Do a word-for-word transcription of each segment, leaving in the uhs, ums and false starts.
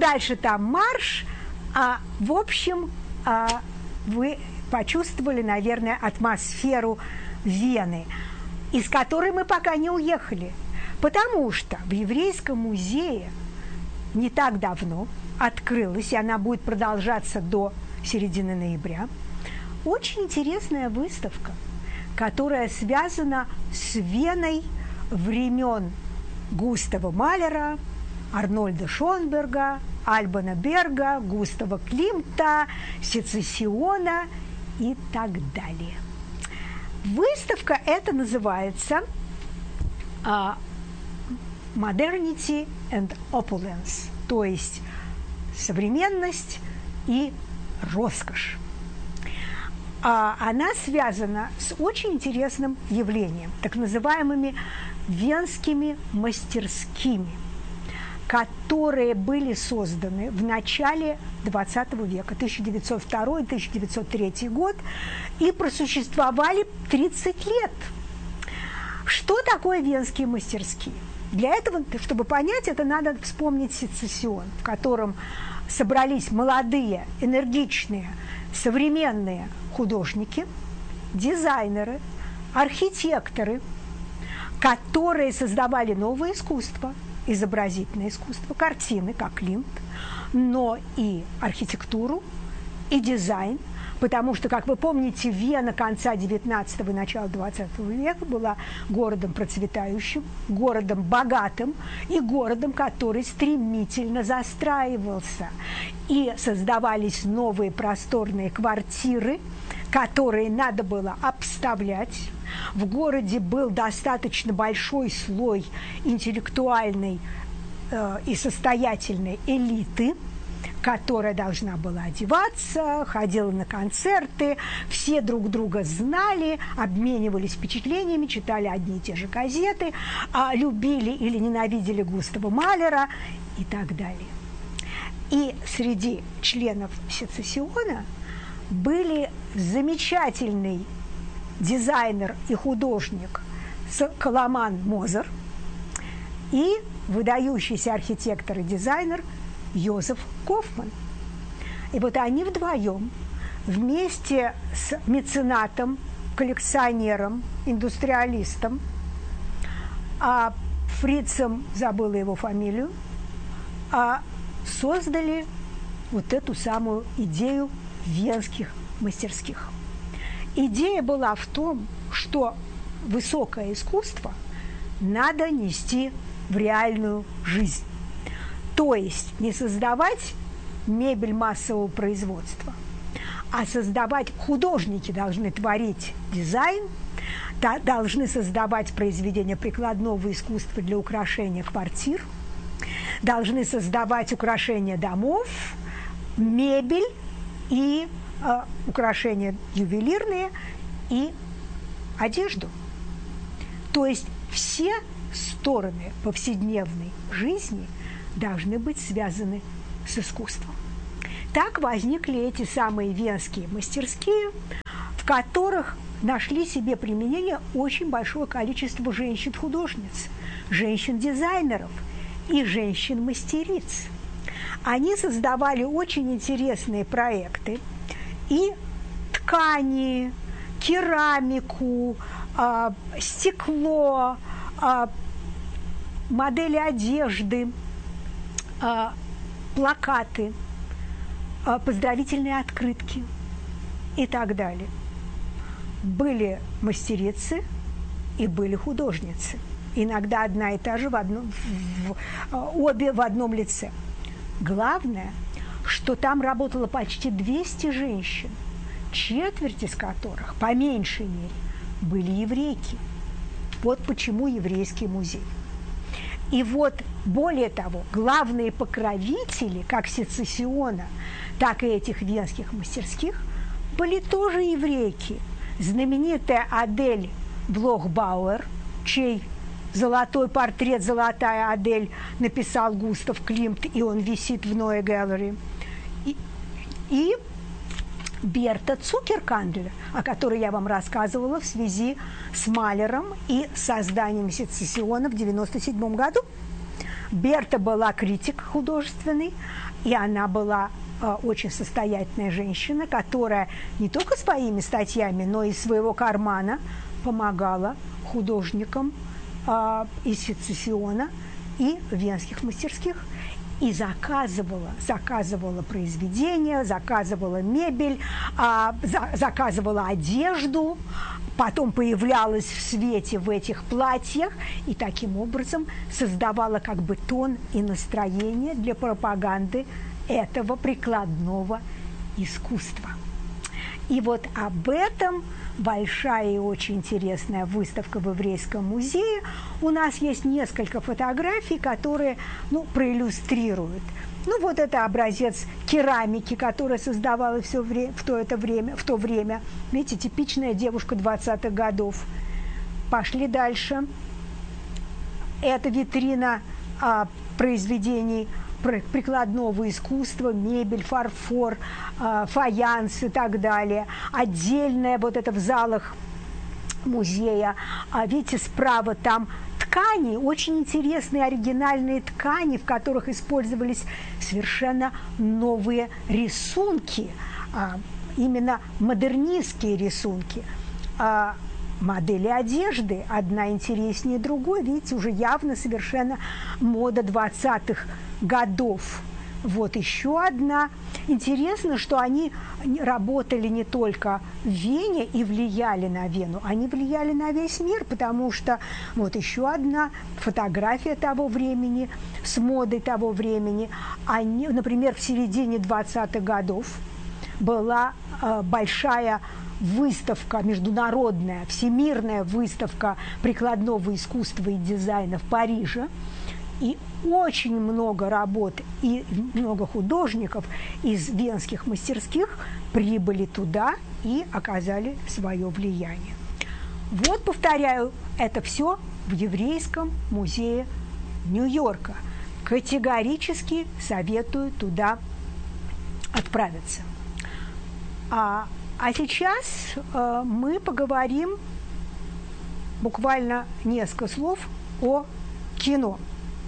дальше там марш. А, в общем, а, вы почувствовали, наверное, атмосферу Вены, из которой мы пока не уехали. Потому что в Еврейском музее не так давно открылась, и она будет продолжаться до середины ноября, очень интересная выставка, которая связана с Веной времен Густава Малера, Арнольда Шонберга, Альбана Берга, Густава Климта, Сецессиона и так далее. Выставка эта называется uh, Modernity and Opulence, то есть современность и роскошь. Uh, она связана с очень интересным явлением, так называемыми венскими мастерскими, которые были созданы в начале двадцатого века, тысяча девятьсот второй — тысяча девятьсот третий год, и просуществовали тридцать лет. Что такое венские мастерские? Для этого, чтобы понять это, надо вспомнить Сецессион, в котором собрались молодые, энергичные, современные художники, дизайнеры, архитекторы, которые создавали новое искусство, изобразительное искусство, картины, как Климт, но и архитектуру, и дизайн, потому что, как вы помните, Вена конца девятнадцатого и начала двадцатого века была городом процветающим, городом богатым и городом, который стремительно застраивался. И создавались новые просторные квартиры, которые надо было обставлять. В городе был достаточно большой слой интеллектуальной э, и состоятельной элиты, которая должна была одеваться, ходила на концерты, все друг друга знали, обменивались впечатлениями, читали одни и те же газеты, а любили или ненавидели Густава Малера и так далее. И среди членов Сецессиона были замечательный дизайнер и художник Каламан Мозер и выдающийся архитектор и дизайнер Йозеф Гофман. И вот они вдвоем вместе с меценатом, коллекционером, индустриалистом, а Фрицем, забыла его фамилию, а создали вот эту самую идею венских мастерских. Идея была в том, что высокое искусство надо нести в реальную жизнь. То есть не создавать мебель массового производства, а создавать, художники должны творить дизайн, должны создавать произведения прикладного искусства для украшения квартир, должны создавать украшения домов, мебель и э, украшения ювелирные и одежду. То есть все стороны повседневной жизни должны быть связаны с искусством. Так возникли эти самые венские мастерские, в которых нашли себе применение очень большое количество женщин-художниц, женщин-дизайнеров и женщин-мастериц. Они создавали очень интересные проекты и ткани, керамику, э, стекло, э, модели одежды, э, плакаты, э, поздравительные открытки и так далее. Были мастерицы и были художницы. Иногда одна и та же, в одном, в, в, обе в одном лице. Главное, что там работало почти двести женщин, четверть из которых, по меньшей мере, были еврейки. Вот почему еврейский музей. И вот, более того, главные покровители, как Сецессиона, так и этих венских мастерских, были тоже еврейки. Знаменитая Адель Блох-Бауэр, чей золотой портрет «Золотая Адель» написал Густав Климт, и он висит в Neue Gallery. И, и Берта Цукеркандлер, о которой я вам рассказывала в связи с Малером и созданием Сецессиона в девяносто седьмом году. Берта была критик художественный, и она была э, очень состоятельная женщина, которая не только своими статьями, но и из своего кармана помогала художникам э, из Сецессиона и венских мастерских. И заказывала, заказывала произведения, заказывала мебель, а, за, заказывала одежду, потом появлялась в свете в этих платьях и таким образом создавала как бы тон и настроение для пропаганды этого прикладного искусства. И вот об этом большая и очень интересная выставка в Еврейском музее. У нас есть несколько фотографий, которые, ну, проиллюстрируют. Ну, вот это образец керамики, которая создавалась все вре- в, то это время, в то время. Видите, типичная девушка двадцатых годов. Пошли дальше. Это витрина а, произведений прикладного искусства, мебель, фарфор, э, фаянс и так далее. Отдельное вот это в залах музея. А видите, справа там ткани, очень интересные оригинальные ткани, в которых использовались совершенно новые рисунки, а, именно модернистские рисунки. А, модели одежды, одна интереснее другой, видите, уже явно совершенно мода двадцатых годов. Вот еще одна. Интересно, что они работали не только в Вене и влияли на Вену, они влияли на весь мир, потому что вот еще одна фотография того времени с модой того времени. Они, например, в середине двадцатых годов была э, большая выставка международная, всемирная выставка прикладного искусства и дизайна в Париже. И очень много работ и много художников из венских мастерских прибыли туда и оказали свое влияние. Вот, повторяю, это все в Еврейском музее Нью-Йорка. Категорически советую туда отправиться. А, а сейчас э, мы поговорим буквально несколько слов о кино.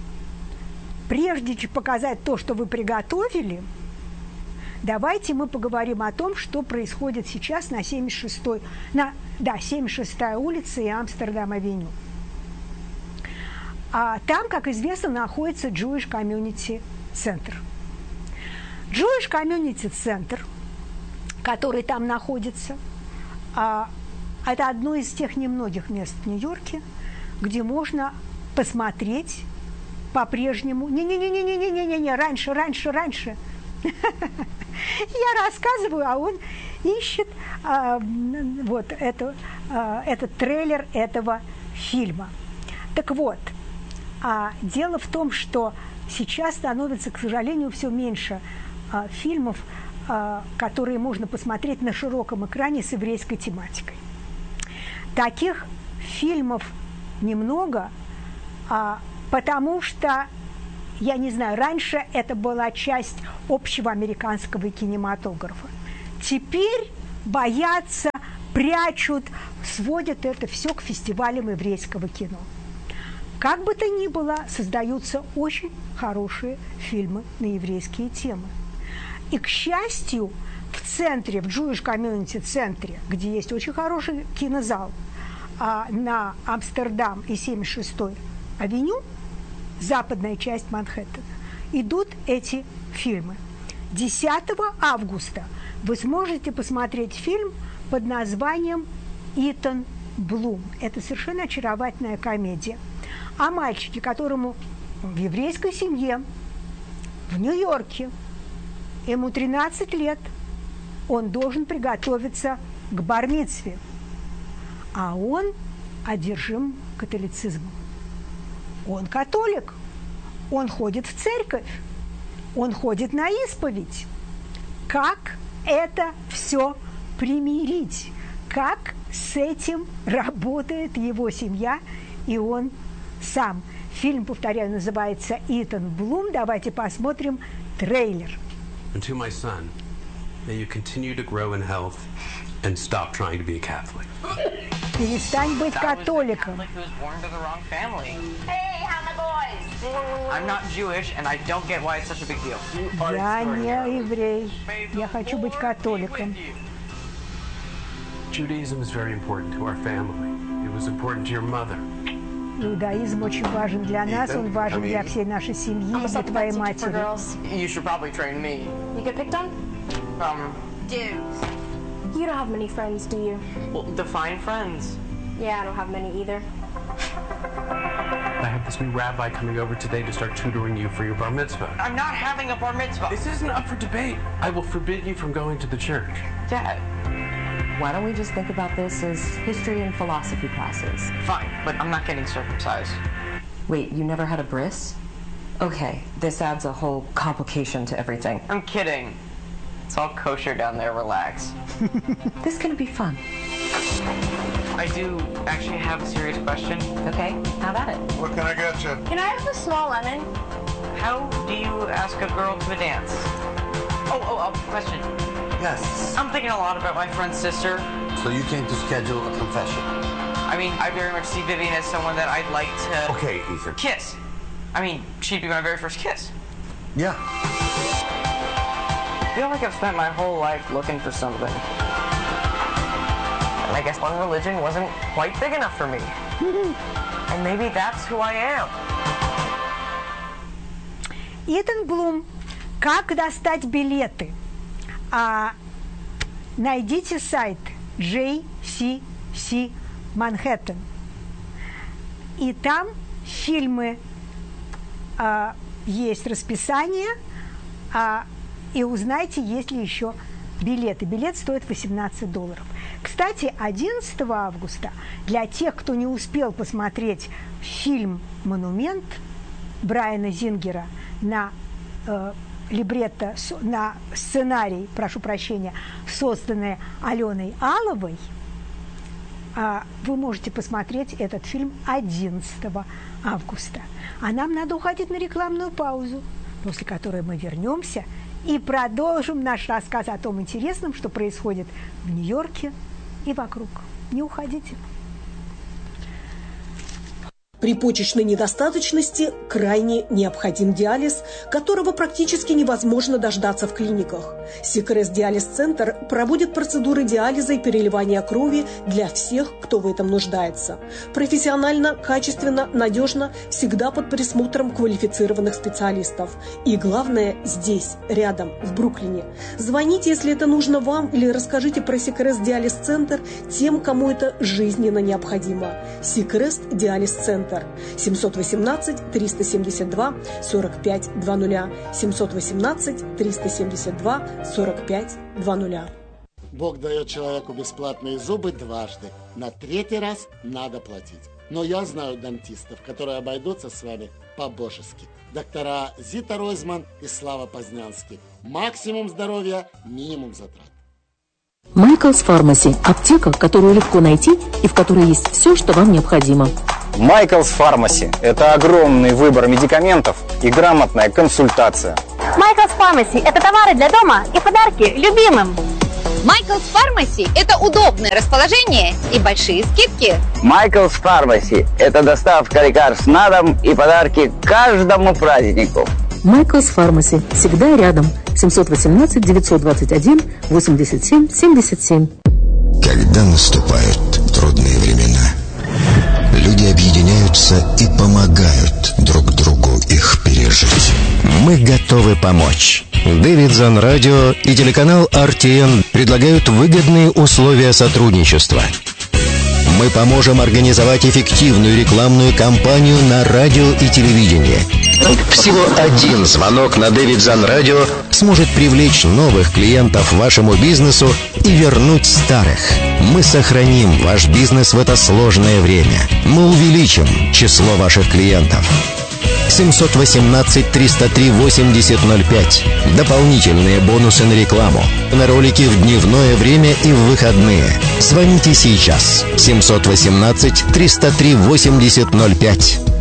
Прежде чем показать то, что вы приготовили, давайте мы поговорим о том, что происходит сейчас на семьдесят шестой, на, да, семьдесят шестая улица и Амстердам-авеню. А там, как известно, находится Jewish Community Center. Jewish Community Center, который там находится, а, это одно из тех немногих мест в Нью-Йорке, где можно посмотреть по-прежнему. Не-не-не-не-не-не-не-не, раньше, раньше, раньше. Я рассказываю, а он ищет а, вот это, а, этот трейлер этого фильма. Так вот, а, дело в том, что сейчас становится, к сожалению, все меньше а, фильмов, а, которые можно посмотреть на широком экране с еврейской тематикой. Таких фильмов немного, а, потому что, я не знаю, раньше это была часть общего американского кинематографа. Теперь боятся, прячут, сводят это все к фестивалям еврейского кино. Как бы то ни было, создаются очень хорошие фильмы на еврейские темы. И, к счастью, в центре, в Jewish Community центре, где есть очень хороший кинозал, а на Амстердам и семьдесят шестой авеню, западная часть Манхэттена, идут эти фильмы. десятого августа вы сможете посмотреть фильм под названием «Итан Блум». Это совершенно очаровательная комедия о мальчике, которому в еврейской семье в Нью-Йорке, ему тринадцать лет, он должен приготовиться к бар-мицве, а он одержим католицизмом. Он католик, он ходит в церковь, он ходит на исповедь. Как это все примирить? Как с этим работает его семья и он сам? Фильм, повторяю, называется «Итан Блум». Давайте посмотрим трейлер. And to my son, may you continue to grow in health and stop trying to be a Catholic. Перестань быть католиком. Hey, how my boys? I'm not Jewish, and I don't get why it's such a big deal. Я не еврей. Я хочу быть католиком. Judaism is very important to our family. It was important to your mother. Иудаизм очень важен для нас, он важен для всей нашей семьи, для твоей матери. You should probably train me. You get picked on? Um, Dudes. You don't have many friends, do you? well, define friends. Yeah, I don't have many either. I have this new rabbi coming over today to start tutoring you for your bar mitzvah. I'm not having a bar mitzvah. This isn't up for debate. I will forbid you from going to the church. Dad. Why don't we just think about this as history and philosophy classes? Fine, but I'm not getting circumcised. Wait, you never had a bris? Okay, this adds a whole complication to everything. I'm kidding. It's all kosher down there, relax. This is gonna be fun. I do actually have a serious question. Okay, how about it? What can I get you? Can I have a small lemon? How do you ask a girl to a dance? Oh, oh, oh, question. Yes. I'm thinking a lot about my friend's sister. So you came to schedule a confession? I mean, I very much see Vivian as someone that I'd like to... Okay, Ethan. Kiss. I mean, she'd be my very first kiss. Yeah. I feel like I've spent my whole life looking for something. And I guess one religion wasn't quite big enough for me. And maybe that's who I am. Итан Блум. Как достать билеты? А, найдите сайт джей си си Manhattan. И там фильмы, а, есть расписание, а, и узнайте, есть ли еще билеты. Билет стоит восемнадцать долларов. Кстати, одиннадцатого августа для тех, кто не успел посмотреть фильм «Монумент» Брайана Зингера на э, либретто, на сценарий, прошу прощения, созданный Аленой Аловой, э, вы можете посмотреть этот фильм одиннадцатого августа. А нам надо уходить на рекламную паузу, после которой мы вернемся и продолжим наш рассказ о том интересном, что происходит в Нью-Йорке и вокруг. Не уходите. При почечной недостаточности крайне необходим диализ, которого практически невозможно дождаться в клиниках. Сикрест Диализ-центр проводит процедуры диализа и переливания крови для всех, кто в этом нуждается. Профессионально, качественно, надежно, всегда под присмотром квалифицированных специалистов. И главное, здесь, рядом, в Бруклине. Звоните, если это нужно вам, или расскажите про Сикрест Диализ-центр тем, кому это жизненно необходимо. Сикрест Диализ-центр. семь один восемь триста семьдесят два сорок пять двадцать, семь один восемь триста семьдесят два сорок пять двадцать. Бог дает человеку бесплатные зубы дважды. На третий раз надо платить. Но я знаю дантистов, которые обойдутся с вами по-божески. Доктора Зита Ройзман и Слава Познянский. Максимум здоровья, минимум затрат. Майклс Фармаси – аптека, которую легко найти и в которой есть все, что вам необходимо. Майклс Фармаси – это огромный выбор медикаментов и грамотная консультация. Майклс Фармаси – это товары для дома и подарки любимым. Майклс Фармаси – это удобное расположение и большие скидки. Майклс Фармаси – это доставка лекарств на дом и подарки каждому празднику. Майклс Фармаси всегда рядом. семь один восемь девятьсот двадцать один восемьдесят семь семьдесят семь. Когда наступают трудные времена, люди объединяются и помогают друг другу их пережить. Мы готовы помочь. Дэвидсон Радио и телеканал ар ти эн предлагают выгодные условия сотрудничества. Мы поможем организовать эффективную рекламную кампанию на радио и телевидении. Всего один звонок на Дэвидсон Радио сможет привлечь новых клиентов вашему бизнесу и вернуть старых. Мы сохраним ваш бизнес в это сложное время. Мы увеличим число ваших клиентов. семь один восемь триста три восемьдесят ноль пять. Дополнительные бонусы на рекламу. На ролики в дневное время и в выходные. Звоните сейчас. семь один восемь триста три восемьдесят ноль пять.